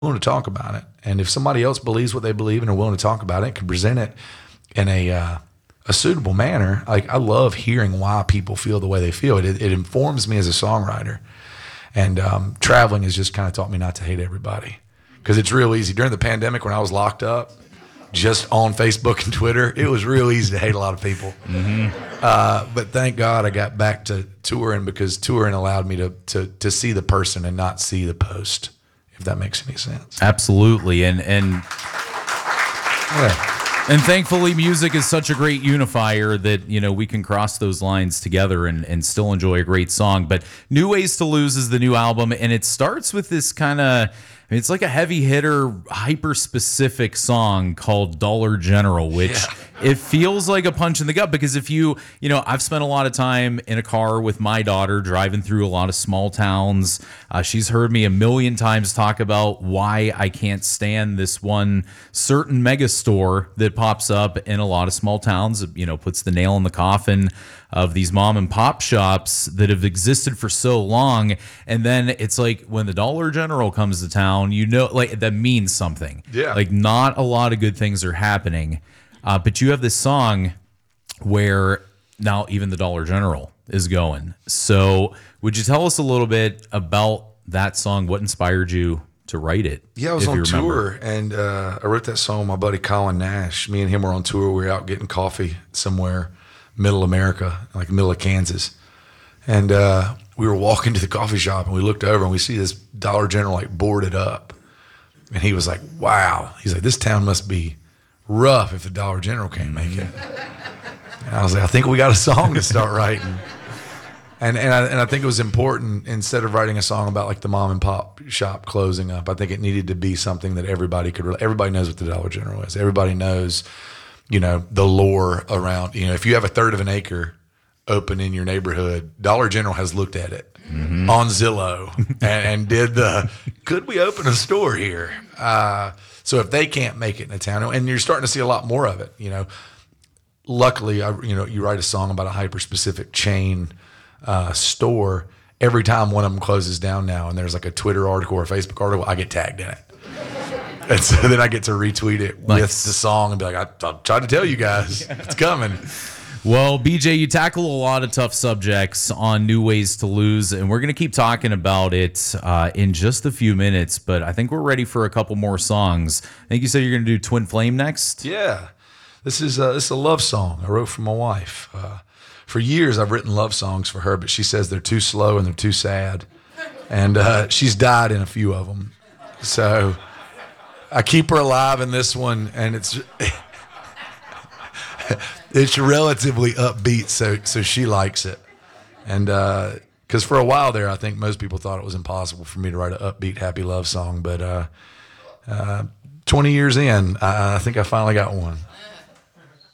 willing to talk about it. And if somebody else believes what they believe and are willing to talk about it, can present it in a suitable manner. Like, I love hearing why people feel the way they feel. It informs me as a songwriter. And traveling has just kind of taught me not to hate everybody, because it's real easy. During the pandemic, when I was locked up, just on Facebook and Twitter, it was real easy to hate a lot of people. But thank God I got back to touring, because touring allowed me to see the person and not see the post, if that makes any sense. Absolutely. And Yeah. And thankfully, music is such a great unifier that, we can cross those lines together and still enjoy a great song. But New Ways to Lose is the new album, and it starts with this kind of, it's like a heavy hitter, hyper specific song called Dollar General, which it feels like a punch in the gut, because if I've spent a lot of time in a car with my daughter driving through a lot of small towns. She's heard me a million times talk about why I can't stand this one certain mega store that pops up in a lot of small towns. Puts the nail in the coffin of these mom and pop shops that have existed for so long. And then it's like, when the Dollar General comes to town, like, that means something. Yeah. Like, not a lot of good things are happening. But you have this song where now even the Dollar General is going. So would you tell us a little bit about that song? What inspired you to write it? Yeah, I was on tour, and I wrote that song with my buddy Colin Nash. Me and him were on tour. We were out getting coffee somewhere, middle America, like middle of Kansas. And we were walking to the coffee shop, and we looked over, and we see this Dollar General like boarded up. And he was like, wow. He's like, this town must be rough if the Dollar General can't make it. And I was like, I think we got a song to start writing. And I think it was important, instead of writing a song about like the mom and pop shop closing up, I think it needed to be something that everybody knows what the Dollar General is. Everybody knows, the lore around, if you have a third of an acre open in your neighborhood, Dollar General has looked at it on Zillow and did could we open a store here? So if they can't make it in a town, and you're starting to see a lot more of it, luckily, you write a song about a hyper specific chain store. Every time one of them closes down now, and there's like a Twitter article or a Facebook article, I get tagged in it. And so then I get to retweet it with the song and be like, I tried to tell you guys, it's coming. Well, BJ, you tackle a lot of tough subjects on New Ways to Lose, and we're going to keep talking about it in just a few minutes, but I think we're ready for a couple more songs. I think you said you're going to do Twin Flame next? Yeah. This is a love song I wrote for my wife. For years, I've written love songs for her, but she says they're too slow and they're too sad. And she's died in a few of them. So I keep her alive in this one, and it's relatively upbeat, so she likes it. And because for a while there, I think most people thought it was impossible for me to write an upbeat, happy love song. But 20 years in, I think I finally got one.